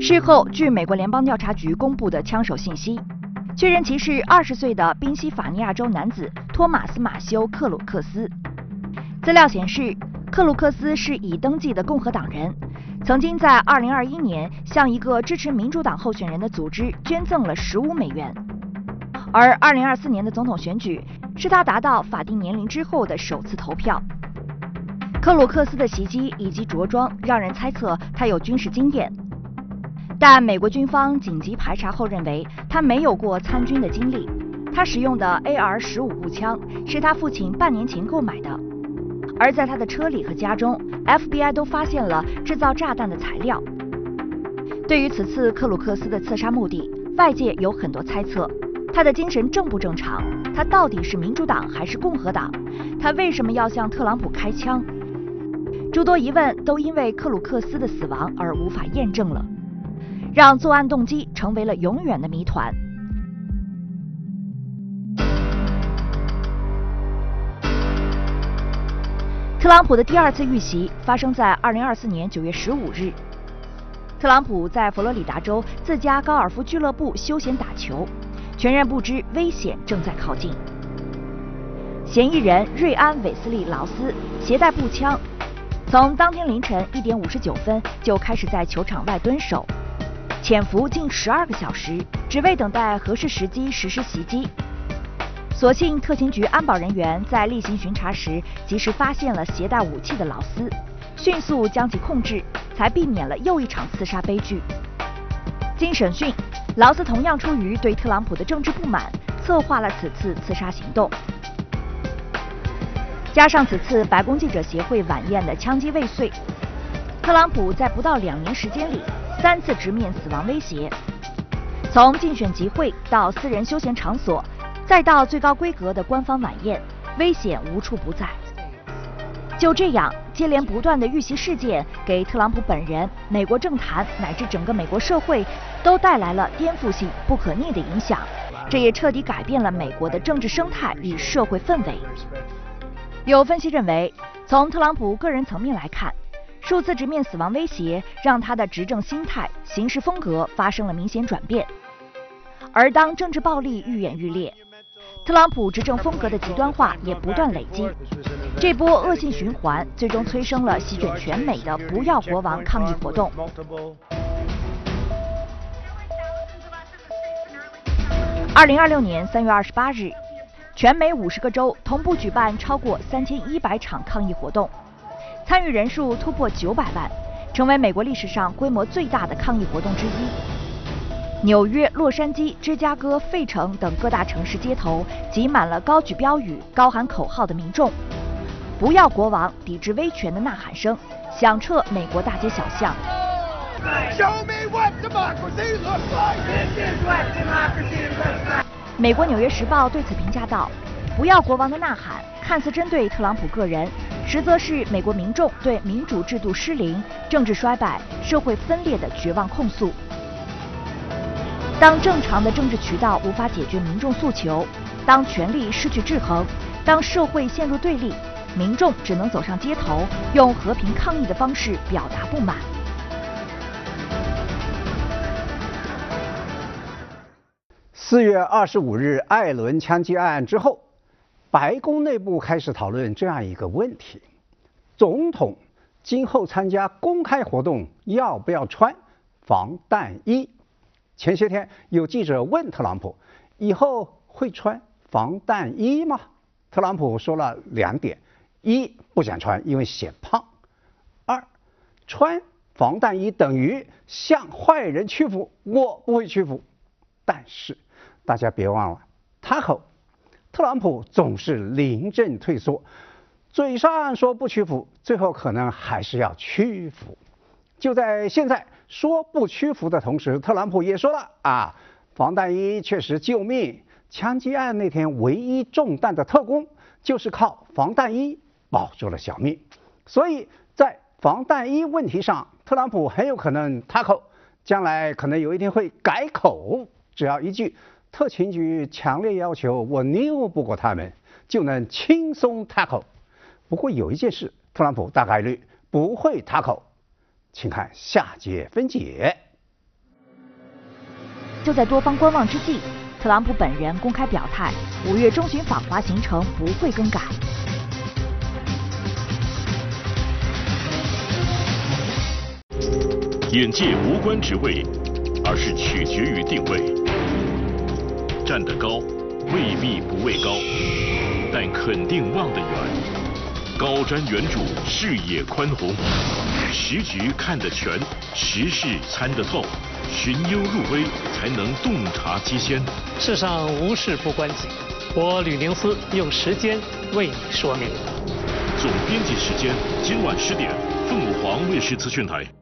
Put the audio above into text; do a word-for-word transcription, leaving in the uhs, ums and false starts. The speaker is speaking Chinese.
事后，据美国联邦调查局公布的枪手信息，确认其是二十岁的宾夕法尼亚州男子托马斯·马修·克鲁克斯。资料显示，克鲁克斯是已登记的共和党人，曾经在二零二一年向一个支持民主党候选人的组织捐赠了十五美元。而二零二四年的总统选举是他达到法定年龄之后的首次投票。克鲁克斯的袭击以及着装让人猜测他有军事经验，但美国军方紧急排查后认为他没有过参军的经历。他使用的 A R 十五步枪是他父亲半年前购买的，而在他的车里和家中 ，F B I 都发现了制造炸弹的材料。对于此次克鲁克斯的刺杀目的，外界有很多猜测。他的精神正不正常？他到底是民主党还是共和党？他为什么要向特朗普开枪？诸多疑问都因为克鲁克斯的死亡而无法验证了，让作案动机成为了永远的谜团。特朗普的第二次遇袭发生在二零二四年九月十五日。特朗普在佛罗里达州自家高尔夫俱乐部休闲打球，全然不知危险正在靠近。嫌疑人瑞安·韦斯利·劳斯携带步枪，从当天凌晨一点五十九分就开始在球场外蹲守，潜伏近十二个小时，只为等待合适时机实施袭击。所幸特勤局安保人员在例行巡查时及时发现了携带武器的劳斯，迅速将其控制，才避免了又一场刺杀悲剧。经审讯，劳斯同样出于对特朗普的政治不满，策划了此次刺杀行动。加上此次白宫记者协会晚宴的枪击未遂，特朗普在不到两年时间里三次直面死亡威胁，从竞选集会到私人休闲场所，再到最高规格的官方晚宴，危险无处不在。就这样，接连不断的遇袭事件给特朗普本人、美国政坛乃至整个美国社会都带来了颠覆性、不可逆的影响，这也彻底改变了美国的政治生态与社会氛围。有分析认为，从特朗普个人层面来看，数次直面死亡威胁让他的执政心态、行事风格发生了明显转变。而当政治暴力愈演愈烈，特朗普执政风格的极端化也不断累积，这波恶性循环最终催生了席卷全美的“不要国王”抗议活动。二零二六年三月二十八日，全美五十个州同步举办超过三千一百场抗议活动，参与人数突破九百万，成为美国历史上规模最大的抗议活动之一。纽约、洛杉矶、芝加哥、费城等各大城市街头挤满了高举标语、高喊口号的民众，不要国王、抵制威权的呐喊声响彻美国大街小巷。美国《纽约时报》对此评价道：“不要国王的呐喊看似针对特朗普个人，实则是美国民众对民主制度失灵、政治衰败、社会分裂的绝望控诉。”当正常的政治渠道无法解决民众诉求，当权力失去制衡，当社会陷入对立，民众只能走上街头，用和平抗议的方式表达不满。 四月二十五日艾伦枪击案之后，白宫内部开始讨论这样一个问题：总统今后参加公开活动要不要穿防弹衣？前些天有记者问特朗普，以后会穿防弹衣吗？特朗普说了两点：一，不想穿，因为显胖；二，穿防弹衣等于向坏人屈服，我不会屈服。但是大家别忘了，他口特朗普总是临阵退缩，嘴上说不屈服，最后可能还是要屈服。就在现在说不屈服的同时，特朗普也说了啊，防弹衣确实救命。枪击案那天唯一中弹的特工就是靠防弹衣保住了小命。所以在防弹衣问题上，特朗普很有可能他口，将来可能有一天会改口，只要一句特勤局强烈要求我拗不过他们，就能轻松他口。不过有一件事，特朗普大概率不会他口，请看下节分解。 就在多方观望之际，特朗普本人公开表态，五月中旬访华行程不会更改。 眼界无关职位，而是取决于定位。站得高，未必不畏高，但肯定望得远。高瞻远瞩，视野宽宏，时局看得全，时事参得透，寻幽入微，才能洞察机先。 世上无事不关己，我吕宁思用时间为你说明。 总编辑时间，今晚十点，凤凰卫视资讯台。